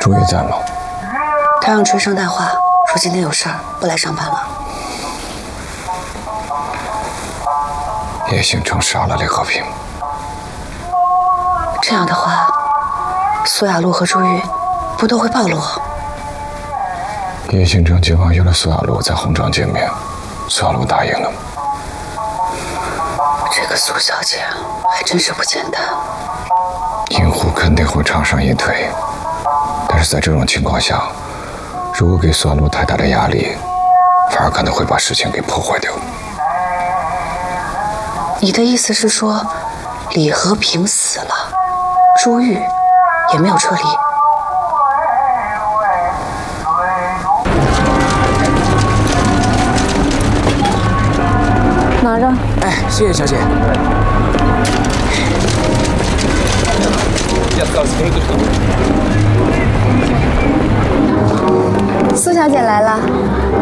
朱玉在吗？ 他让春生带话，说今天有事儿，不来上班了。 叶星辰杀了李和平， 这样的话，苏雅露和朱玉不都会暴露？ 叶星辰今晚约了苏雅露在红庄见面，苏雅露答应了。 这个苏小姐还真是不简单。 银狐肯定会唱上一腿，但是在这种情况下，如果给苏雅露太大的压力，反而可能会把事情给破坏掉。 你的意思是说，李和平死了，朱玉也没有撤离？ 拿着。 哎，谢谢小姐。 苏小姐来了。